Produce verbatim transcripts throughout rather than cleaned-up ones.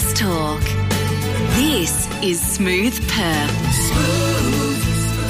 Let's talk. This is Smooth Perth. Smooth.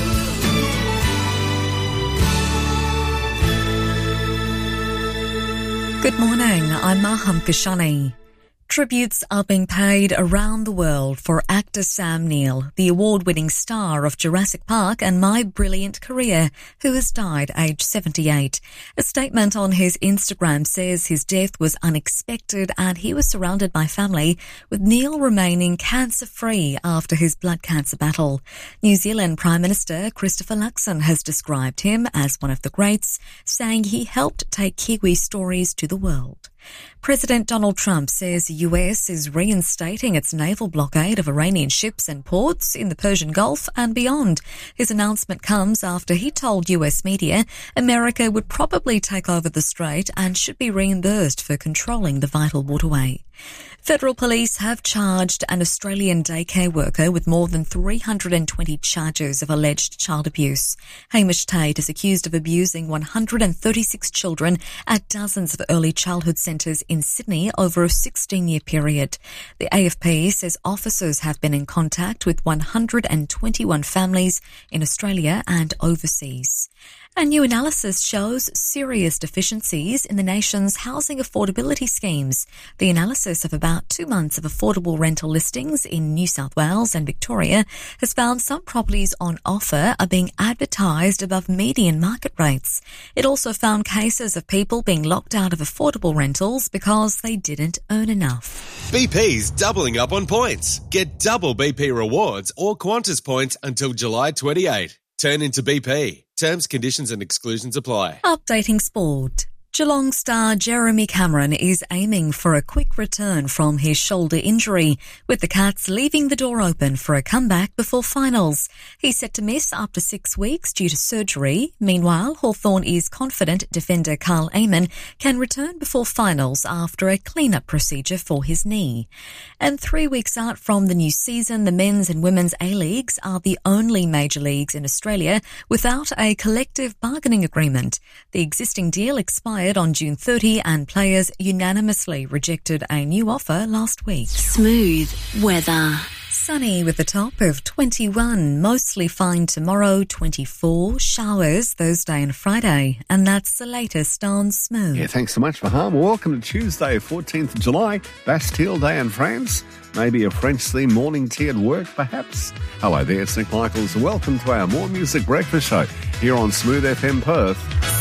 Good morning, I'm Maham Kashani. Tributes are being paid around the world for actor Sam Neill, the award-winning star of Jurassic Park and My Brilliant Career, who has died aged seventy-eight. A statement on his Instagram says his death was unexpected and he was surrounded by family, with Neill remaining cancer-free after his blood cancer battle. New Zealand Prime Minister Christopher Luxon has described him as one of the greats, saying he helped take Kiwi stories to the world. President Donald Trump says the U S is reinstating its naval blockade of Iranian ships and ports in the Persian Gulf and beyond. His announcement comes after he told U S media America would probably take over the strait and should be reimbursed for controlling the vital waterway. Federal police have charged an Australian daycare worker with more than three hundred twenty charges of alleged child abuse. Hamish Tate is accused of abusing one hundred thirty-six children at dozens of early childhood centres in Sydney over a sixteen-year period. The A F P says officers have been in contact with one hundred twenty-one families in Australia and overseas. A new analysis shows serious deficiencies in the nation's housing affordability schemes. The analysis of about two months of affordable rental listings in New South Wales and Victoria has found some properties on offer are being advertised above median market rates. It also found cases of people being locked out of affordable rentals because they didn't earn enough. B P's doubling up on points. Get double B P rewards or Qantas points until July twenty-eighth. Turn into B P. Terms, conditions and exclusions apply. Updating sport. Geelong star Jeremy Cameron is aiming for a quick return from his shoulder injury, with the Cats leaving the door open for a comeback before finals. He's set to miss after six weeks due to surgery. Meanwhile, Hawthorn is confident defender Carl Amon can return before finals after a clean-up procedure for his knee. And three weeks out from the new season, the men's and women's A-Leagues are the only major leagues in Australia without a collective bargaining agreement. The existing deal expired on June thirtieth and players unanimously rejected a new offer last week. Smooth weather. Sunny with a top of twenty-one, mostly fine tomorrow, twenty-four, showers Thursday and Friday. And that's the latest on Smooth. Yeah, thanks so much, Maham. Welcome to Tuesday, fourteenth of July, Bastille Day in France. Maybe a French-themed morning tea at work, perhaps. Hello there, it's Nick Michaels. Welcome to our More Music Breakfast Show here on Smooth F M Perth.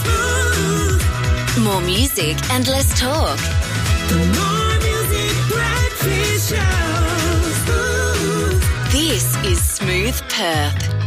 More music and less talk. More music breakfast show. This is Smooth Perth.